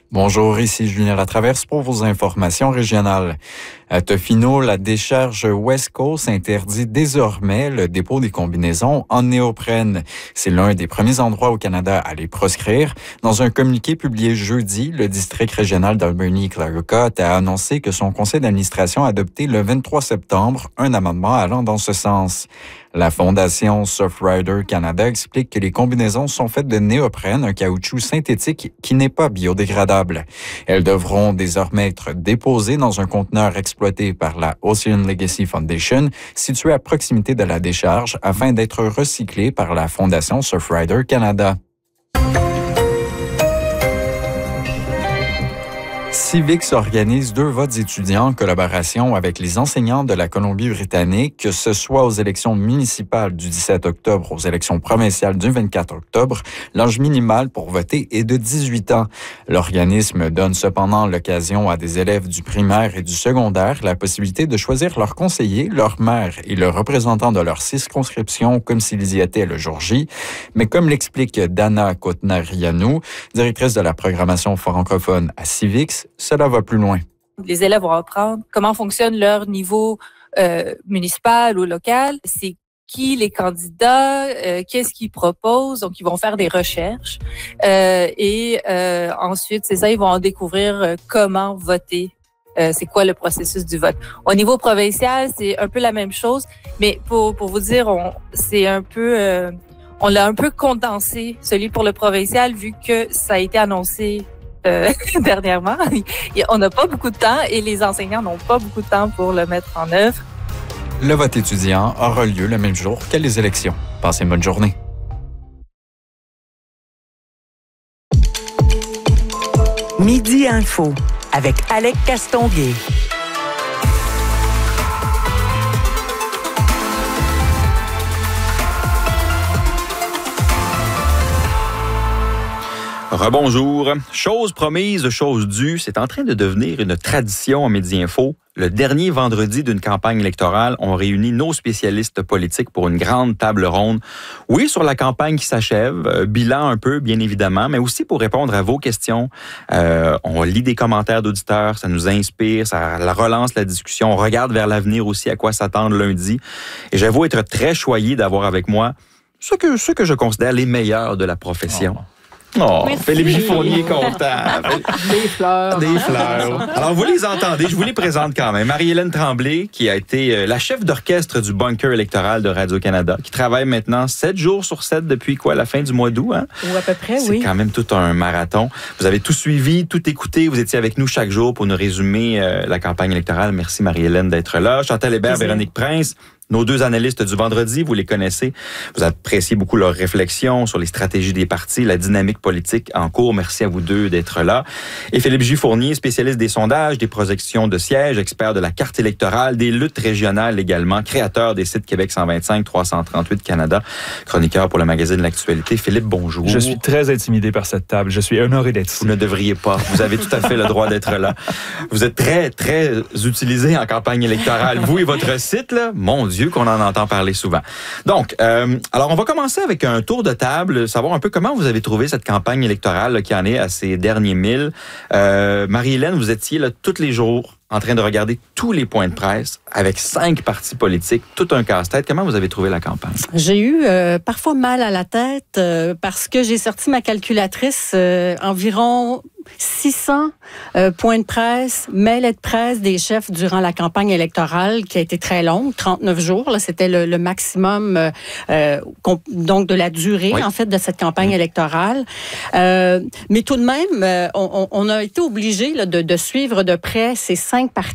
Bonjour, ici Julien Latraverse pour vos informations régionales. À Tofino, la décharge West Coast interdit désormais le dépôt des combinaisons en néoprène. C'est l'un des premiers endroits au Canada à les proscrire. Dans un communiqué publié jeudi, le district régional d'Alberni-Claricot a annoncé que son conseil d'administration a adopté le 23 septembre un amendement allant dans ce sens. La fondation Surfrider Canada explique que les combinaisons sont faites de néoprène, un caoutchouc synthétique qui n'est pas biodégradable. Elles devront désormais être déposées dans un conteneur exploité par la Ocean Legacy Foundation, situé à proximité de la décharge, afin d'être recyclées par la fondation Surfrider Canada. Civics organise 2 votes étudiants en collaboration avec les enseignants de la Colombie-Britannique, que ce soit aux élections municipales du 17 octobre, aux élections provinciales du 24 octobre. L'âge minimal pour voter est de 18 ans. L'organisme donne cependant l'occasion à des élèves du primaire et du secondaire la possibilité de choisir leur conseiller, leur maire et le représentant de leur circonscription comme s'ils y étaient le jour J. Mais comme l'explique Dana Kotnarianou, directrice de la programmation francophone à Civics, cela va plus loin. Les élèves vont apprendre comment fonctionne leur niveau municipal ou local. C'est qui les candidats, qu'est-ce qu'ils proposent. Donc, ils vont faire des recherches. Ensuite, c'est ça, ils vont en découvrir comment voter. C'est quoi le processus du vote. Au niveau provincial, c'est un peu la même chose. Mais pour vous dire, on l'a un peu condensé, celui pour le provincial, vu que ça a été annoncé dernièrement. On n'a pas beaucoup de temps et les enseignants n'ont pas beaucoup de temps pour le mettre en œuvre. Le vote étudiant aura lieu le même jour que les élections. Passez une bonne journée. Midi Info avec Alec Castonguay. Rebonjour. Chose promise, chose due, c'est en train de devenir une tradition à Midi Info. Le dernier vendredi d'une campagne électorale, on réunit nos spécialistes politiques pour une grande table ronde. Oui, sur la campagne qui s'achève, bilan un peu, bien évidemment, mais aussi pour répondre à vos questions. On lit des commentaires d'auditeurs, ça nous inspire, ça relance la discussion. On regarde vers l'avenir aussi, à quoi s'attendre lundi. Et j'avoue être très choyé d'avoir avec moi ceux que je considère les meilleurs de la profession. Oh, Philippe Giffournier est content. Des fleurs. Des fleurs. Alors, vous les entendez, je vous les présente quand même. Marie-Hélène Tremblay, qui a été la chef d'orchestre du bunker électoral de Radio-Canada, qui travaille maintenant 7 jours sur 7 depuis la fin du mois d'août. Hein? Ou à peu près, C'est oui. quand même tout un marathon. Vous avez tout suivi, tout écouté. Vous étiez avec nous chaque jour pour nous résumer la campagne électorale. Merci Marie-Hélène d'être là. Chantal Hébert, Véronique Prince. Nos 2 analystes du vendredi, vous les connaissez. Vous appréciez beaucoup leurs réflexions sur les stratégies des partis, la dynamique politique en cours. Merci à vous 2 d'être là. Et Philippe Giffournier, spécialiste des sondages, des projections de sièges, expert de la carte électorale, des luttes régionales également, créateur des sites Québec 125, 338 Canada, chroniqueur pour le magazine L'Actualité. Philippe, bonjour. Je suis très intimidé par cette table. Je suis honoré d'être ici. Vous ne devriez pas. Vous avez tout à fait le droit d'être là. Vous êtes très, très utilisé en campagne électorale. Vous et votre site, là, mon Dieu, qu'on en entend parler souvent. Donc, alors on va commencer avec un tour de table, savoir un peu comment vous avez trouvé cette campagne électorale là, qui en est à ces derniers 1000. Marie-Hélène, vous étiez là tous les jours en train de regarder tous les points de presse avec 5 partis politiques, tout un casse-tête. Comment vous avez trouvé la campagne? J'ai eu parfois mal à la tête parce que j'ai sorti ma calculatrice environ 600 points de presse, mails de presse des chefs durant la campagne électorale qui a été très longue, 39 jours. Là, c'était le maximum donc de la durée, oui, en fait, de cette campagne électorale. Mais tout de même, on a été obligé là, de suivre de près ces 5 partis